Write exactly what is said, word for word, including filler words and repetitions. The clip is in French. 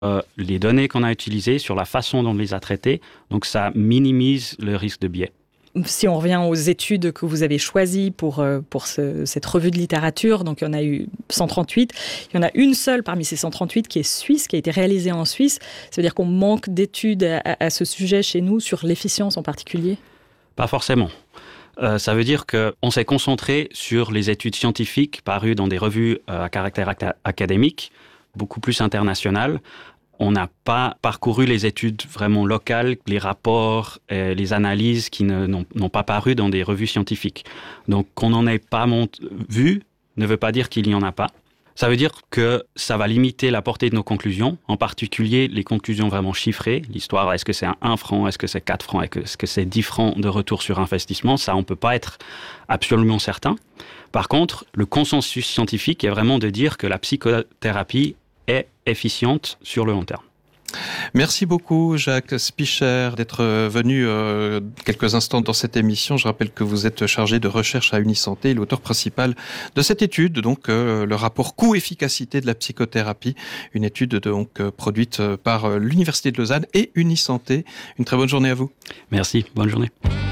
euh, les données qu'on a utilisées, sur la façon dont on les a traitées. Donc ça minimise le risque de biais. Si on revient aux études que vous avez choisies pour, pour ce, cette revue de littérature, donc il y en a eu cent trente-huit, il y en a une seule parmi ces cent trente-huit qui est suisse, qui a été réalisée en Suisse. Ça veut dire qu'on manque d'études à, à ce sujet chez nous, sur l'efficience en particulier ? Pas forcément. Euh, ça veut dire qu'on s'est concentré sur les études scientifiques parues dans des revues euh, à caractère ac- académique, beaucoup plus internationales. On n'a pas parcouru les études vraiment locales, les rapports, et les analyses qui ne, n'ont, n'ont pas paru dans des revues scientifiques. Donc, qu'on n'en ait pas mont- vu ne veut pas dire qu'il n'y en a pas. Ça veut dire que ça va limiter la portée de nos conclusions, en particulier les conclusions vraiment chiffrées. L'histoire, est-ce que c'est un 1 franc, est-ce que c'est quatre francs, est-ce que c'est dix francs de retour sur investissement? Ça, on ne peut pas être absolument certain. Par contre, le consensus scientifique est vraiment de dire que la psychothérapie est efficiente sur le long terme. Merci beaucoup Jacques Spicher d'être venu euh, quelques instants dans cette émission. Je rappelle que vous êtes chargé de recherche à Unisanté, l'auteur principal de cette étude, donc euh, le rapport coût-efficacité de la psychothérapie, une étude donc euh, produite par euh, l'Université de Lausanne et Unisanté. Une très bonne journée à vous. Merci, bonne journée.